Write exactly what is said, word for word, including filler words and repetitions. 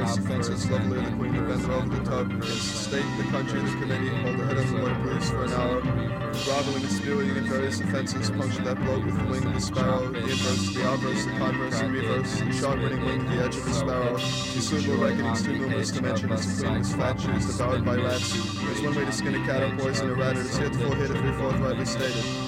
various offences, lovely the queen, the bender over the tub, against the state, the country, the committee, hold the head of the water police for an hour, groveling and spewing in various offences, puncture that bloke with the wing of the sparrow, the inverse, the outverse, the converse, the reverse, the sharp-winning wing of the edge of the sparrow, the suitable reckonings too numerous to mention, as the queen is fat shoes devoured by rats. There's one way to skin a cat or poison a rat, it is here to full hit if we forthrightly stated.